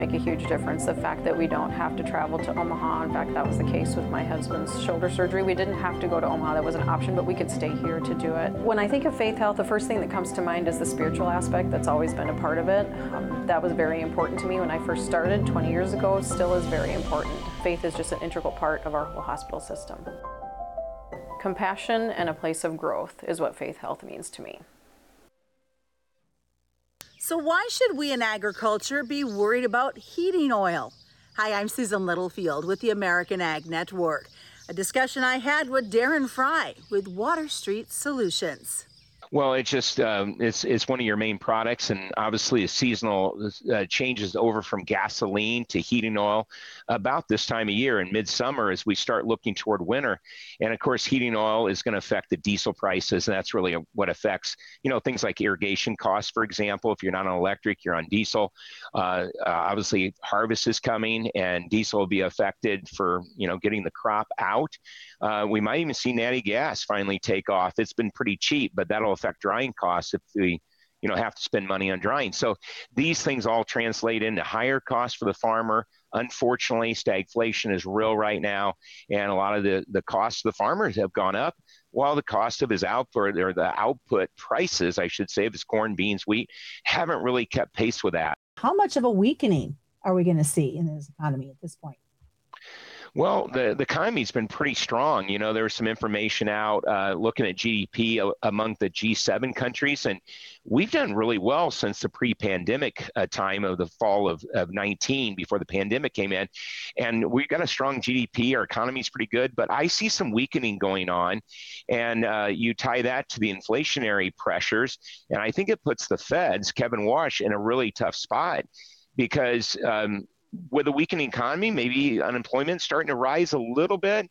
Make a huge difference. The fact that we don't have to travel to Omaha. In fact, that was the case with my husband's shoulder surgery. We didn't have to go to Omaha. That was an option, but we could stay here to do it. When I think of Faith Health, the first thing that comes to mind is the spiritual aspect. That's always been a part of it. That was very important to me when I first started 20 years ago. Still is very important. Faith is just an integral part of our whole hospital system. Compassion and a place of growth is what Faith Health means to me. So why should we in agriculture be worried about heating oil? Hi, I'm Susan Littlefield with the American Ag Network. A discussion I had with Darren Fry with Water Street Solutions. Well, it's just it's one of your main products, and obviously, a seasonal changes over from gasoline to heating oil about this time of year in midsummer as we start looking toward winter. And of course, heating oil is going to affect the diesel prices, and that's really what affects things like irrigation costs, for example. If you're not on electric, you're on diesel. Obviously, harvest is coming, and diesel will be affected for getting the crop out. We might even see natty gas finally take off. It's been pretty cheap, but that'll affect drying costs if we have to spend money on drying. So these things all translate into higher costs for the farmer. Unfortunately, stagflation is real right now, and a lot of the costs of the farmers have gone up, while the cost of his output, or the output prices, I should say, of his corn, beans, wheat, haven't really kept pace with that. How much of a weakening are we going to see in this economy at this point? Well, the economy's been pretty strong. There was some information out looking at GDP among the G7 countries, and we've done really well since the pre-pandemic time of the fall of 19, before the pandemic came in. And we've got a strong GDP. Our economy's pretty good, but I see some weakening going on. And you tie that to the inflationary pressures, and I think it puts the Fed's, Kevin Walsh, in a really tough spot because with a weakening economy, maybe unemployment starting to rise a little bit.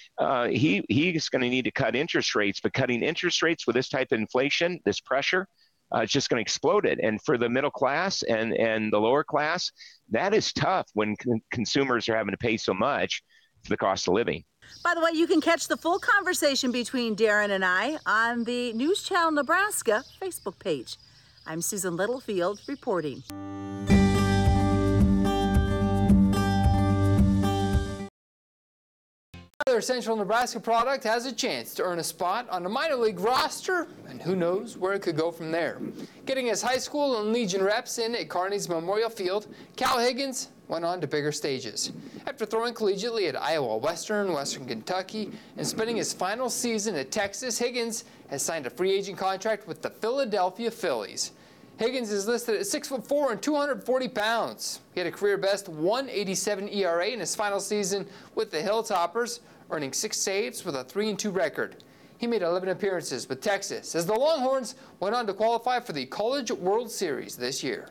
He's going to need to cut interest rates, but cutting interest rates with this type of inflation, this pressure, it's just going to explode it. And for the middle class and the lower class, that is tough when consumers are having to pay so much for the cost of living. By the way, you can catch the full conversation between Darren and I on the News Channel Nebraska Facebook page. I'm Susan Littlefield reporting. Another Central Nebraska product has a chance to earn a spot on the minor league roster, and who knows where it could go from there. Getting his high school and Legion reps in at Kearney's Memorial Field, Cal Higgins went on to bigger stages. After throwing collegiately at Iowa Western, Western Kentucky, and spending his final season at Texas, Higgins has signed a free agent contract with the Philadelphia Phillies. Higgins is listed at 6'4" and 240 pounds. He had a career-best 1.87 ERA in his final season with the Hilltoppers, earning 6 saves with a 3-2 record. He made 11 appearances with Texas as the Longhorns went on to qualify for the College World Series this year.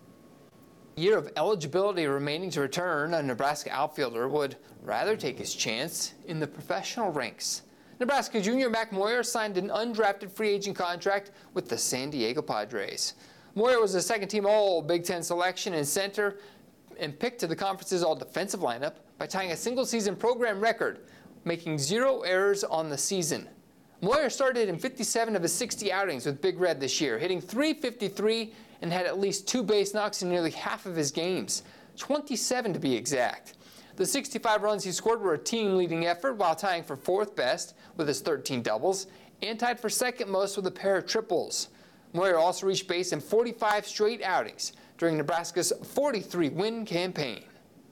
A year of eligibility remaining to return, a Nebraska outfielder would rather take his chance in the professional ranks. Nebraska junior Mac Moyer signed an undrafted free agent contract with the San Diego Padres. Moyer was a second-team All-Big Ten selection in center and picked to the conference's all-defensive lineup by tying a single-season program record, making 0 errors on the season. Moyer started in 57 of his 60 outings with Big Red this year, hitting .353 and had at least 2 base knocks in nearly half of his games, 27 to be exact. The 65 runs he scored were a team-leading effort while tying for 4th best with his 13 doubles and tied for 2nd most with a pair of triples. Moyer also reached base in 45 straight outings during Nebraska's 43-win campaign.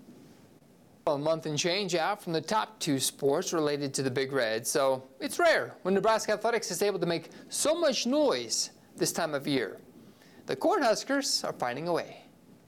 A month and change out from the top 2 sports related to the Big Red, so it's rare when Nebraska athletics is able to make so much noise this time of year. The Cornhuskers are finding a way.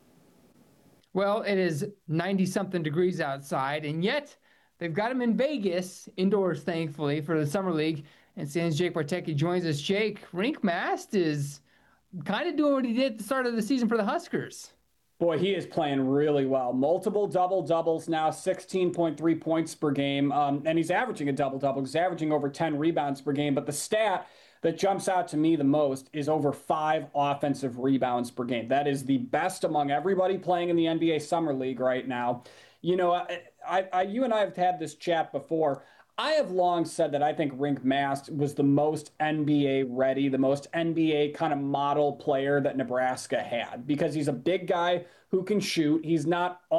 Well, it is 90-something degrees outside, and yet they've got them in Vegas, indoors, thankfully, for the Summer League. And since Jake Bartecki joins us, Jake, Rink Mast is kind of doing what he did at the start of the season for the Huskers. Boy, he is playing really well. Multiple double-doubles now, 16.3 points per game. And he's averaging a double-double. He's averaging over 10 rebounds per game. But the stat that jumps out to me the most is over 5 offensive rebounds per game. That is the best among everybody playing in the NBA Summer League right now. You know, you and I have had this chat before. I have long said that I think Rink Mast was the most NBA ready, the most NBA kind of model player that Nebraska had, because he's a big guy who can shoot. He's not